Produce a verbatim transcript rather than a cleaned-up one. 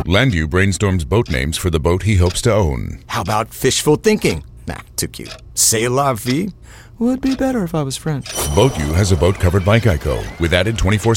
Landu brainstorms boat names for the boat he hopes to own. How about fishful thinking? Nah, too cute. C'est la vie? Would be better if I was French. BoatU has a boat covered by Geico with added twenty-four